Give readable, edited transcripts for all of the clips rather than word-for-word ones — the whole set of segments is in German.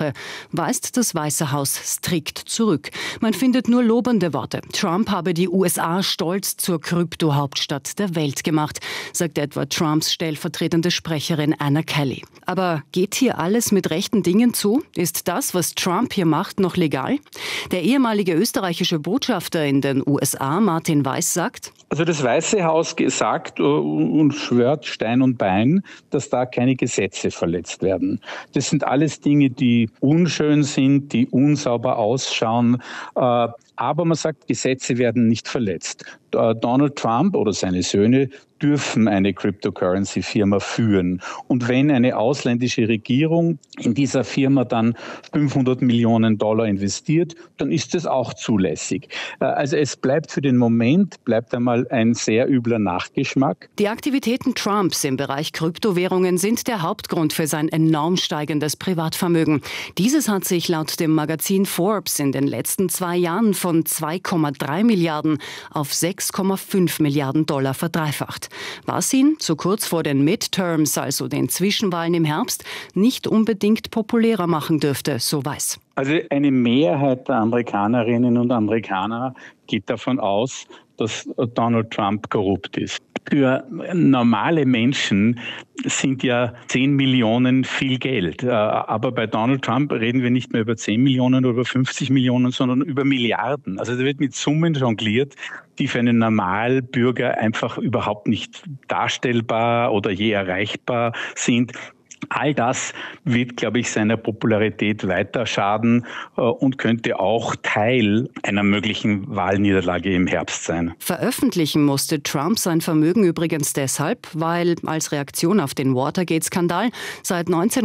Vorwürfe, weist das Weiße Haus strikt zurück. Man findet nur lobende Worte. Trump habe die USA stolz zur Krypto-Hauptstadt der Welt gemacht, sagt etwa Trumps stellvertretende Sprecherin Anna Kelly. Aber geht hier alles mit rechten Dingen zu? Ist das, was Trump hier macht, noch legal? Der ehemalige österreichische Botschafter in den USA, Martin Weiss, sagt: Also das Weiße Haus sagt und schwört Stein und Bein, dass da keine Gesetze verletzt werden. Das sind alles Dinge, die unschön sind, die unsauber ausschauen. Aber man sagt, Gesetze werden nicht verletzt. Donald Trump oder seine Söhne dürfen eine Cryptocurrency-Firma führen. Und wenn eine ausländische Regierung in dieser Firma dann $500 Millionen investiert, dann ist das auch zulässig. Also es bleibt für den Moment, einmal ein sehr übler Nachgeschmack. Die Aktivitäten Trumps im Bereich Kryptowährungen sind der Hauptgrund für sein enorm steigendes Privatvermögen. Dieses hat sich laut dem Magazin Forbes in den letzten 2 Jahren von 2,3 Milliarden auf $6,5 Milliarden verdreifacht. Was ihn, so kurz vor den Midterms, also den Zwischenwahlen im Herbst, nicht unbedingt populärer machen dürfte, so Weiss. Also eine Mehrheit der Amerikanerinnen und Amerikaner geht davon aus, dass Donald Trump korrupt ist. Für normale Menschen sind ja 10 Millionen viel Geld. Aber bei Donald Trump reden wir nicht mehr über 10 Millionen oder über 50 Millionen, sondern über Milliarden. Also da wird mit Summen jongliert, die für einen Normalbürger einfach überhaupt nicht darstellbar oder je erreichbar sind. All das wird, glaube ich, seiner Popularität weiter schaden und könnte auch Teil einer möglichen Wahlniederlage im Herbst sein. Veröffentlichen musste Trump sein Vermögen übrigens deshalb, weil als Reaktion auf den Watergate-Skandal seit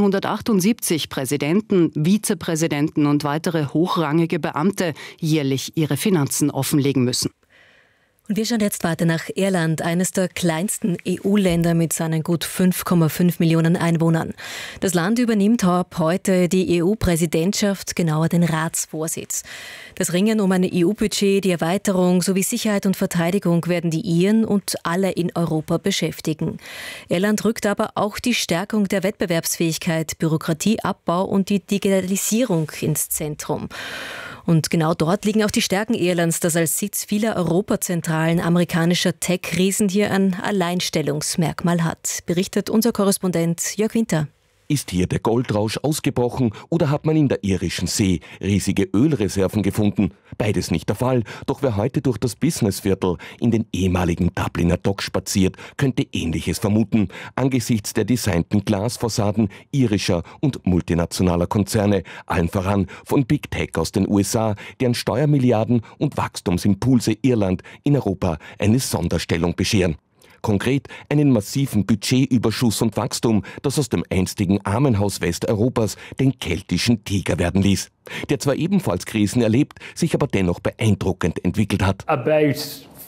1978 Präsidenten, Vizepräsidenten und weitere hochrangige Beamte jährlich ihre Finanzen offenlegen müssen. Und wir schauen jetzt weiter nach Irland, eines der kleinsten EU-Länder mit seinen gut 5,5 Millionen Einwohnern. Das Land übernimmt ab heute die EU-Präsidentschaft, genauer den Ratsvorsitz. Das Ringen um ein EU-Budget, die Erweiterung sowie Sicherheit und Verteidigung werden die Iren und alle in Europa beschäftigen. Irland rückt aber auch die Stärkung der Wettbewerbsfähigkeit, Bürokratieabbau und die Digitalisierung ins Zentrum. Und genau dort liegen auch die Stärken Irlands, das als Sitz vieler Europazentralen amerikanischer Tech-Riesen hier ein Alleinstellungsmerkmal hat, berichtet unser Korrespondent Jörg Winter. Ist hier der Goldrausch ausgebrochen oder hat man in der irischen See riesige Ölreserven gefunden? Beides nicht der Fall, doch wer heute durch das Businessviertel in den ehemaligen Dubliner Docks spaziert, könnte Ähnliches vermuten, angesichts der designten Glasfassaden irischer und multinationaler Konzerne, allen voran von Big Tech aus den USA, deren Steuermilliarden und Wachstumsimpulse Irland in Europa eine Sonderstellung bescheren. Konkret einen massiven Budgetüberschuss und Wachstum, das aus dem einstigen Armenhaus Westeuropas den keltischen Tiger werden ließ. Der zwar ebenfalls Krisen erlebt, sich aber dennoch beeindruckend entwickelt hat. About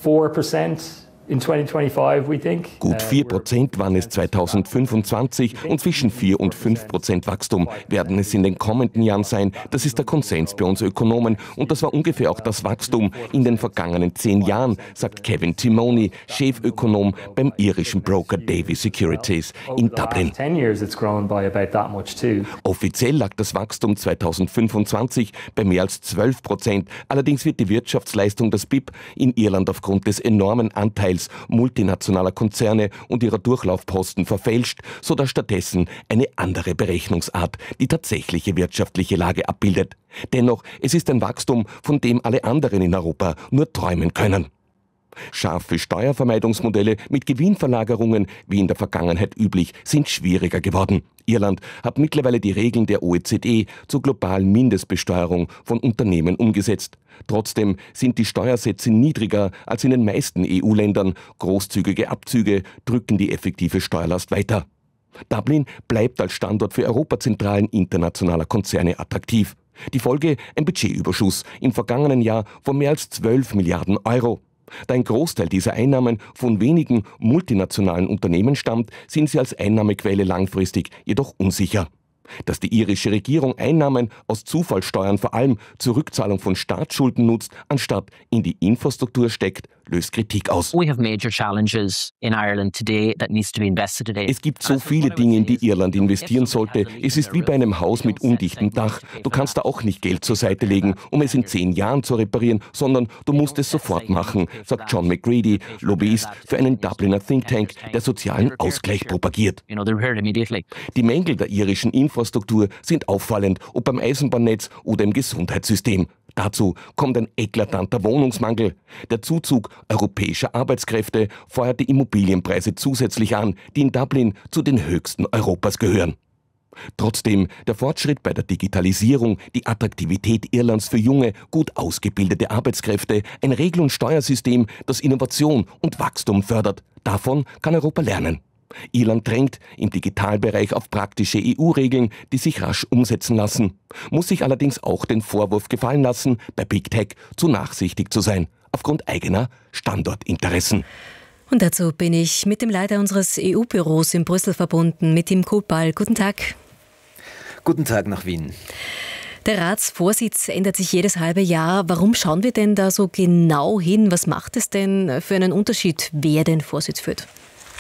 4% in 2025, we think. Gut 4% waren es 2025 und zwischen 4 und 5% Wachstum werden es in den kommenden Jahren sein. Das ist der Konsens bei uns Ökonomen und das war ungefähr auch das Wachstum in den vergangenen 10 Jahren, sagt Kevin Timoney, Chefökonom beim irischen Broker Davy Securities in Dublin. Offiziell lag das Wachstum 2025 bei mehr als 12%. Allerdings wird die Wirtschaftsleistung, das BIP, in Irland aufgrund des enormen Anteils multinationaler Konzerne und ihrer Durchlaufposten verfälscht, sodass stattdessen eine andere Berechnungsart die tatsächliche wirtschaftliche Lage abbildet. Dennoch, es ist ein Wachstum, von dem alle anderen in Europa nur träumen können. Scharfe Steuervermeidungsmodelle mit Gewinnverlagerungen, wie in der Vergangenheit üblich, sind schwieriger geworden. Irland hat mittlerweile die Regeln der OECD zur globalen Mindestbesteuerung von Unternehmen umgesetzt. Trotzdem sind die Steuersätze niedriger als in den meisten EU-Ländern. Großzügige Abzüge drücken die effektive Steuerlast weiter. Dublin bleibt als Standort für Europazentralen internationaler Konzerne attraktiv. Die Folge: ein Budgetüberschuss im vergangenen Jahr von mehr als 12 Milliarden Euro. Da ein Großteil dieser Einnahmen von wenigen multinationalen Unternehmen stammt, sind sie als Einnahmequelle langfristig jedoch unsicher. Dass die irische Regierung Einnahmen aus Zufallssteuern vor allem zur Rückzahlung von Staatsschulden nutzt, anstatt in die Infrastruktur steckt, löst Kritik aus. Es gibt so viele Dinge, in die Irland investieren sollte. Es ist wie bei einem Haus mit undichtem Dach. Du kannst da auch nicht Geld zur Seite legen, um es in 10 Jahren zu reparieren, sondern du musst es sofort machen, sagt John McGrady, Lobbyist für einen Dubliner Think Tank, der sozialen Ausgleich propagiert. Die Mängel der irischen Infrastruktur sind auffallend, ob beim Eisenbahnnetz oder im Gesundheitssystem. Dazu kommt ein eklatanter Wohnungsmangel. Der Zuzug europäischer Arbeitskräfte feuert die Immobilienpreise zusätzlich an, die in Dublin zu den höchsten Europas gehören. Trotzdem, der Fortschritt bei der Digitalisierung, die Attraktivität Irlands für junge, gut ausgebildete Arbeitskräfte, ein Regel- und Steuersystem, das Innovation und Wachstum fördert. Davon kann Europa lernen. Irland drängt im Digitalbereich auf praktische EU-Regeln, die sich rasch umsetzen lassen, muss sich allerdings auch den Vorwurf gefallen lassen, bei Big Tech zu nachsichtig zu sein, aufgrund eigener Standortinteressen. Und dazu bin ich mit dem Leiter unseres EU-Büros in Brüssel verbunden, mit Tim Kohlball. Guten Tag. Guten Tag nach Wien. Der Ratsvorsitz ändert sich jedes halbe Jahr. Warum schauen wir denn da so genau hin? Was macht es denn für einen Unterschied, wer den Vorsitz führt?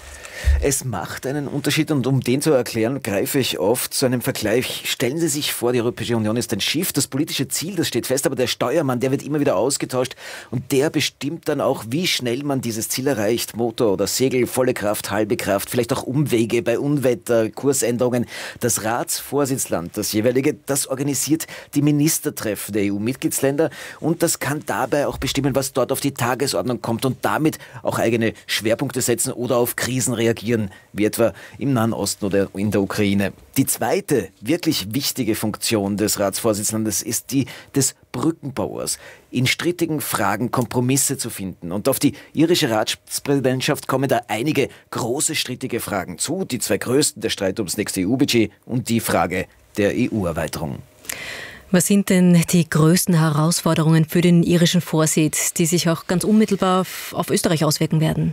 Es macht einen Unterschied und um den zu erklären, greife ich oft zu einem Vergleich. Stellen Sie sich vor, die Europäische Union ist ein Schiff, das politische Ziel, das steht fest, aber der Steuermann, der wird immer wieder ausgetauscht und der bestimmt dann auch, wie schnell man dieses Ziel erreicht. Motor oder Segel, volle Kraft, halbe Kraft, vielleicht auch Umwege bei Unwetter, Kursänderungen. Das Ratsvorsitzland, das jeweilige, das organisiert die Ministertreffen der EU-Mitgliedsländer und das kann dabei auch bestimmen, was dort auf die Tagesordnung kommt und damit auch eigene Schwerpunkte setzen oder auf Krisen reagieren, wie etwa im Nahen Osten oder in der Ukraine. Die zweite wirklich wichtige Funktion des Ratsvorsitzenden ist die des Brückenbauers, in strittigen Fragen Kompromisse zu finden. Und auf die irische Ratspräsidentschaft kommen da einige große strittige Fragen zu. Die 2 größten, der Streit ums nächste EU-Budget und die Frage der EU-Erweiterung. Was sind denn die größten Herausforderungen für den irischen Vorsitz, die sich auch ganz unmittelbar auf Österreich auswirken werden?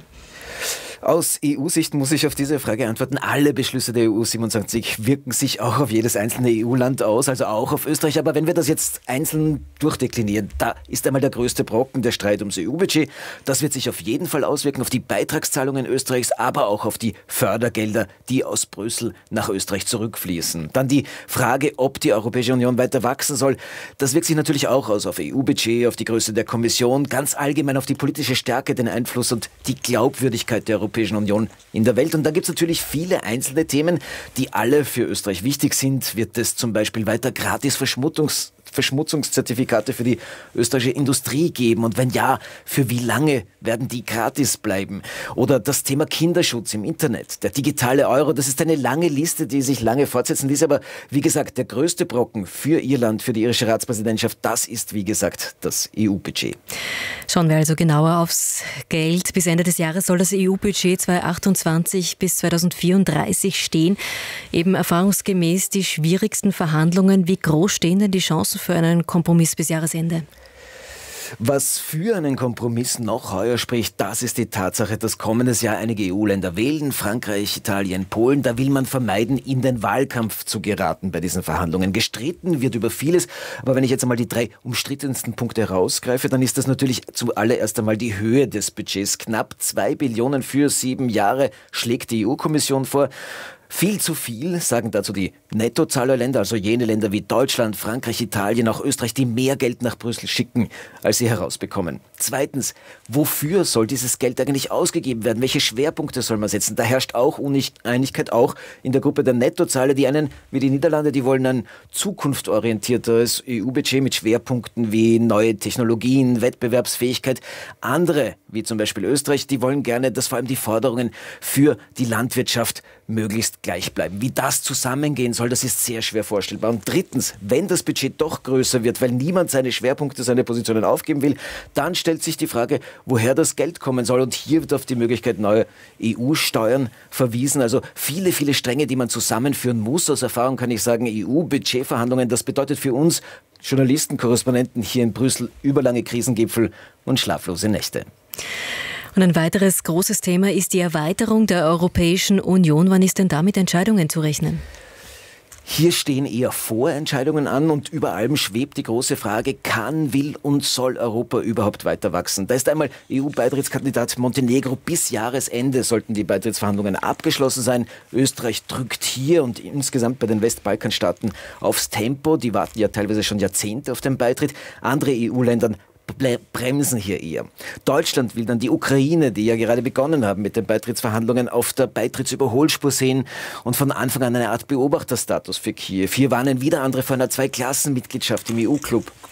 Aus EU-Sicht muss ich auf diese Frage antworten. Alle Beschlüsse der EU 27 wirken sich auch auf jedes einzelne EU-Land aus, also auch auf Österreich. Aber wenn wir das jetzt einzeln durchdeklinieren, da ist einmal der größte Brocken der Streit ums EU-Budget. Das wird sich auf jeden Fall auswirken auf die Beitragszahlungen Österreichs, aber auch auf die Fördergelder, die aus Brüssel nach Österreich zurückfließen. Dann die Frage, ob die Europäische Union weiter wachsen soll. Das wirkt sich natürlich auch aus auf EU-Budget, auf die Größe der Kommission, ganz allgemein auf die politische Stärke, den Einfluss und die Glaubwürdigkeit der Europäischen Union in der Welt. Und da gibt es natürlich viele einzelne Themen, die alle für Österreich wichtig sind. Wird es zum Beispiel weiter gratis Verschmutzungszertifikate für die österreichische Industrie geben? Und wenn ja, für wie lange werden die gratis bleiben? Oder das Thema Kinderschutz im Internet, der digitale Euro, das ist eine lange Liste, die sich lange fortsetzen ließ. Aber wie gesagt, der größte Brocken für Irland, für die irische Ratspräsidentschaft, das ist, wie gesagt, das EU-Budget. Schauen wir also genauer aufs Geld. Bis Ende des Jahres soll das EU-Budget 2028 bis 2034 stehen. Eben erfahrungsgemäß die schwierigsten Verhandlungen. Wie groß stehen denn die Chancen für einen Kompromiss bis Jahresende? Was für einen Kompromiss noch heuer spricht, das ist die Tatsache, dass kommendes Jahr einige EU-Länder wählen, Frankreich, Italien, Polen. Da will man vermeiden, in den Wahlkampf zu geraten bei diesen Verhandlungen. Gestritten wird über vieles, aber wenn ich jetzt einmal die 3 umstrittensten Punkte herausgreife, dann ist das natürlich zuallererst einmal die Höhe des Budgets. Knapp 2 Billionen für 7 Jahre schlägt die EU-Kommission vor. Viel zu viel, sagen dazu die Nettozahlerländer, also jene Länder wie Deutschland, Frankreich, Italien, auch Österreich, die mehr Geld nach Brüssel schicken, als sie herausbekommen. Zweitens, wofür soll dieses Geld eigentlich ausgegeben werden? Welche Schwerpunkte soll man setzen? Da herrscht auch Uneinigkeit, auch in der Gruppe der Nettozahler. Die einen, wie die Niederlande, die wollen ein zukunftsorientierteres EU-Budget mit Schwerpunkten wie neue Technologien, Wettbewerbsfähigkeit. Andere, wie zum Beispiel Österreich, die wollen gerne, dass vor allem die Forderungen für die Landwirtschaft möglichst gleich bleiben. Wie das zusammengehen soll, das ist sehr schwer vorstellbar. Und drittens, wenn das Budget doch größer wird, weil niemand seine Schwerpunkte, seine Positionen aufgeben will, dann stellt sich die Frage, woher das Geld kommen soll. Und hier wird auf die Möglichkeit neuer EU-Steuern verwiesen. Also viele, viele Stränge, die man zusammenführen muss. Aus Erfahrung kann ich sagen, EU-Budgetverhandlungen, das bedeutet für uns Journalisten, Korrespondenten hier in Brüssel überlange Krisengipfel und schlaflose Nächte. Und ein weiteres großes Thema ist die Erweiterung der Europäischen Union. Wann ist denn da mit Entscheidungen zu rechnen? Hier stehen eher Vorentscheidungen an und über allem schwebt die große Frage, kann, will und soll Europa überhaupt weiter wachsen? Da ist einmal EU-Beitrittskandidat Montenegro. Bis Jahresende sollten die Beitrittsverhandlungen abgeschlossen sein. Österreich drückt hier und insgesamt bei den Westbalkanstaaten aufs Tempo. Die warten ja teilweise schon Jahrzehnte auf den Beitritt. Andere EU-Länder bremsen hier eher. Deutschland will dann die Ukraine, die ja gerade begonnen haben mit den Beitrittsverhandlungen, auf der Beitrittsüberholspur sehen und von Anfang an eine Art Beobachterstatus für Kiew. Hier warnen wieder andere vor einer Zweiklassenmitgliedschaft im EU-Club.